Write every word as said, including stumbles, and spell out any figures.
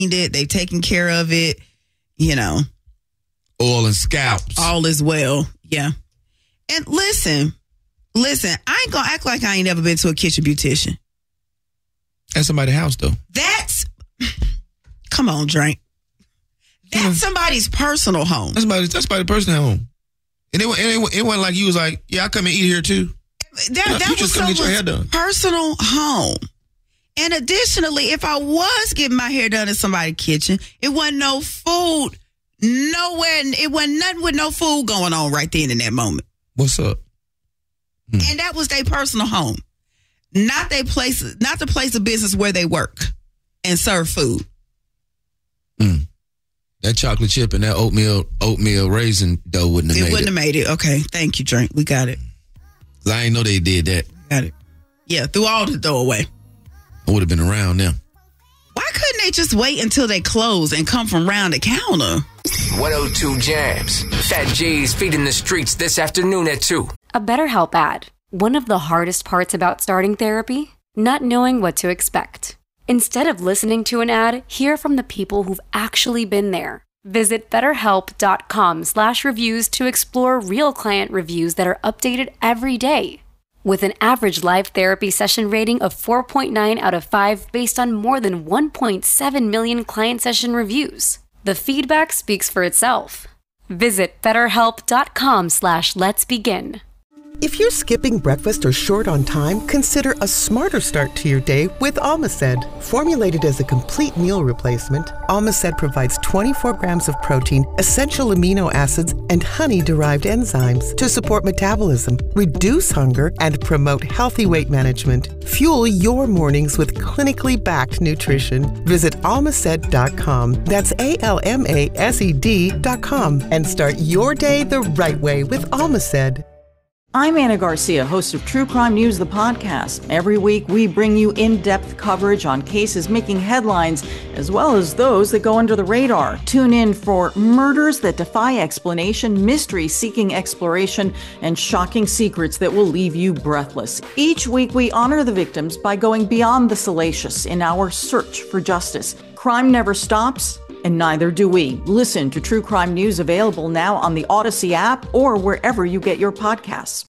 it. They've taken care of it. You know. Oil and scalps. All is well. Yeah. And listen, listen, I ain't going to act like I ain't never been to a kitchen beautician. At somebody's house, though. That's, come on, Drink. That's yeah. somebody's personal home. That's somebody's, that's somebody's personal home. And it, it, it wasn't like you was like, yeah, I come and eat here too. That, you know, that you was just come get your hair done. Personal home. And additionally, if I was getting my hair done in somebody's kitchen, it wasn't no food, nowhere. It wasn't nothing with no food going on right then in that moment. What's up? Hmm. And that was their personal home. Not their place, not the place of business where they work and serve food. Mm. That chocolate chip and that oatmeal oatmeal raisin dough wouldn't have it made it. It wouldn't have made it. Okay. Thank you, Drink. We got it. I ain't know they did that. Got it. Yeah, threw all the dough away. I would have been around now. Why couldn't they just wait until they close and come from round the counter? one oh two Jams. Fat J's feeding the streets this afternoon at two. A BetterHelp ad. One of the hardest parts about starting therapy? Not knowing what to expect. Instead of listening to an ad, hear from the people who've actually been there. Visit betterhelp.com slash reviews to explore real client reviews that are updated every day. With an average live therapy session rating of four point nine out of five based on more than one point seven million client session reviews. The feedback speaks for itself. Visit betterhelp.com slash let's begin. If you're skipping breakfast or short on time, consider a smarter start to your day with Almaced. Formulated as a complete meal replacement, Almaced provides twenty-four grams of protein, essential amino acids, and honey-derived enzymes to support metabolism, reduce hunger, and promote healthy weight management. Fuel your mornings with clinically backed nutrition. Visit almaced dot com. That's A L M A S E D dot com. And start your day the right way with Almaced. I'm Anna Garcia, host of True Crime News, the podcast. Every week, we bring you in-depth coverage on cases making headlines, as well as those that go under the radar. Tune in for murders that defy explanation, mysteries seeking exploration, and shocking secrets that will leave you breathless. Each week, we honor the victims by going beyond the salacious in our search for justice. Crime never stops, and neither do we. Listen to True Crime News, available now on the Odyssey app or wherever you get your podcasts.